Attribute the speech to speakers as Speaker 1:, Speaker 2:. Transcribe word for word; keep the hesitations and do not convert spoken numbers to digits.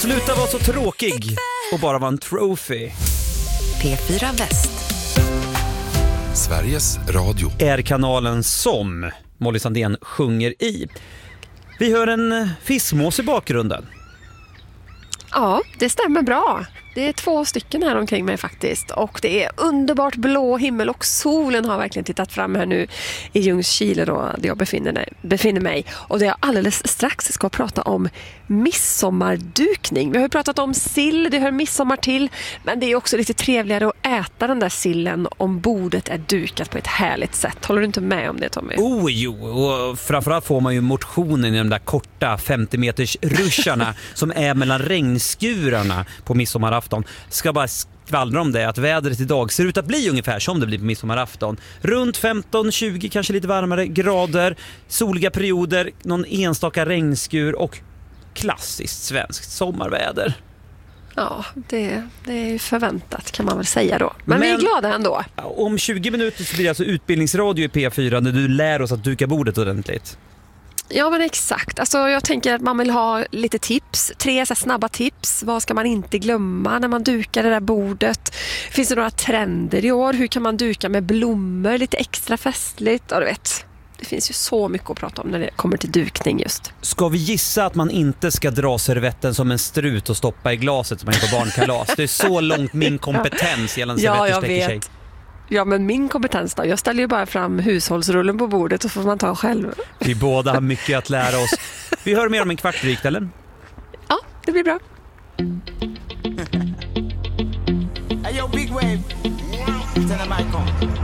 Speaker 1: Sluta vara så tråkig och bara vara en trophy.
Speaker 2: P fyra Väst.
Speaker 3: Sveriges Radio.
Speaker 1: Är kanalen som Molly Sandén sjunger i. Vi hör en fiskmås i bakgrunden.
Speaker 4: Ja, det stämmer bra. Det är två stycken här omkring mig faktiskt. Och det är underbart blå himmel och solen har verkligen tittat fram här nu i Ljungskile då, där jag befinner, befinner mig. Och det jag alldeles strax ska prata om midsommardukning. Vi har ju pratat om sill, det hör midsommar till. Men det är också lite trevligare att äta den där sillen om bordet är dukat på ett härligt sätt. Håller du inte med om det, Tommy?
Speaker 1: Oh jo, och framförallt får man ju motionen i de där korta femtio meters ruscharna som är mellan regnskurarna på midsommarafton. Ska bara skvallra om det, att vädret idag ser ut att bli ungefär som det blir på midsommarafton. Runt femton tjugo, kanske lite varmare grader, soliga perioder, någon enstaka regnskur och klassiskt svenskt sommarväder.
Speaker 4: Ja, det, det är förväntat kan man väl säga då. Men, Men vi är glada ändå.
Speaker 1: Om tjugo minuter så blir det alltså utbildningsradio i P fyra när du lär oss att duka bordet ordentligt.
Speaker 4: Ja, men exakt. Alltså, jag tänker att man vill ha lite tips. Tre så snabba tips. Vad ska man inte glömma när man dukar det där bordet? Finns det några trender i år? Hur kan man duka med blommor? Lite extra festligt. Ja, du vet. Det finns ju så mycket att prata om när det kommer till dukning just.
Speaker 1: Ska vi gissa att man inte ska dra servetten som en strut och stoppa i glaset som man är på barnkalas? Det är så långt min kompetens gällande servetter
Speaker 4: ja,
Speaker 1: sträcker sig.
Speaker 4: Ja, men min kompetens då? Jag ställer ju bara fram hushållsrullen på bordet och får man ta själv.
Speaker 1: Vi båda har mycket att lära oss. Vi hör mer om en kvart drygt, eller?
Speaker 4: Ja, det blir bra.
Speaker 5: Hey, yo, big wave. Tell them I come.